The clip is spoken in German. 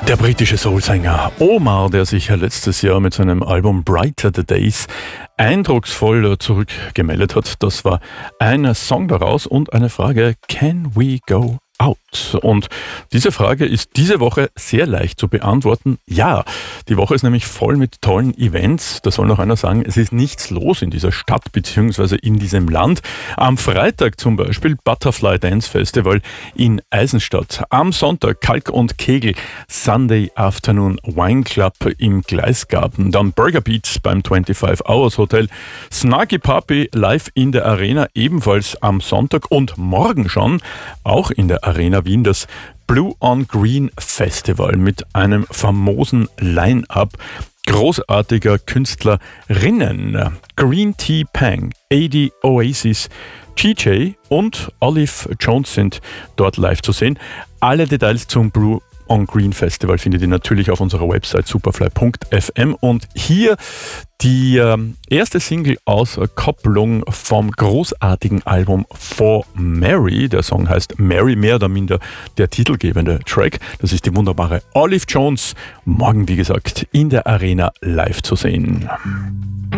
Der britische Soulsänger Omar, der sich letztes Jahr mit seinem Album Brighter the Days eindrucksvoll zurückgemeldet hat, das war ein Song daraus und eine Frage: Can we go out? Und diese Frage ist diese Woche sehr leicht zu beantworten. Ja, die Woche ist nämlich voll mit tollen Events. Da soll noch einer sagen, es ist nichts los in dieser Stadt bzw. in diesem Land. Am Freitag zum Beispiel Butterfly Dance Festival in Eisenstadt. Am Sonntag Kalk und Kegel Sunday Afternoon Wine Club im Gleisgarten. Dann Burger Beats beim 25 Hours Hotel. Snarky Puppy live in der Arena ebenfalls am Sonntag und morgen schon auch in der Arena Wien das Blue on Green Festival mit einem famosen Line-Up großartiger Künstlerinnen. Green Tea Pang, AD Oasis, GJ und Olive Jones sind dort live zu sehen. Alle Details zum Blue on Green Festival findet ihr natürlich auf unserer Website superfly.fm und hier die erste Single-Auskopplung vom großartigen Album For Mary. Der Song heißt Mary, mehr oder minder der titelgebende Track. Das ist die wunderbare Olive Jones. Morgen, wie gesagt, in der Arena live zu sehen.